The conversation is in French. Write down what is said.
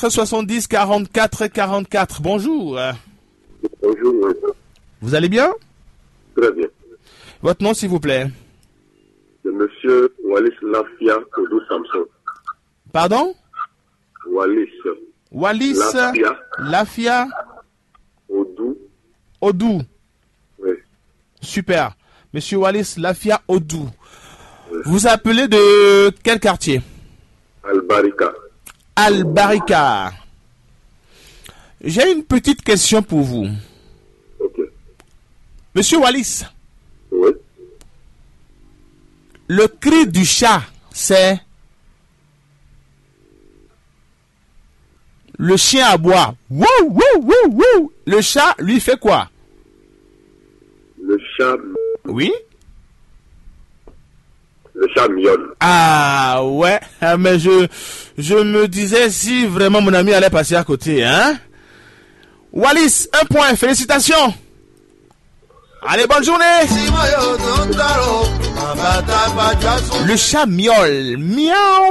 04 70 44 44. Bonjour. Bonjour. Vous allez bien? Très bien. Votre nom, s'il vous plaît? C'est monsieur Wallis Lafia Odou Samson. Pardon? Wallis. Wallis Lafia Odou. Odou. Oui. Super. Monsieur Wallis Lafia Odou. Oui. Vous appelez de quel quartier? Al-Barika. Al-Barika. J'ai une petite question pour vous. Ok. Monsieur Wallis. Oui. Le cri du chat, c'est... Le chien aboie. Wouh, wouh, wouh, wouh. Le chat, lui, fait quoi? Le chat... Oui? Le chat miaule. Ah, ouais. Mais je me disais si vraiment mon ami allait passer à côté, hein? Wallis, un point. Félicitations. Allez, bonne journée. Le chat miaule. Miaou.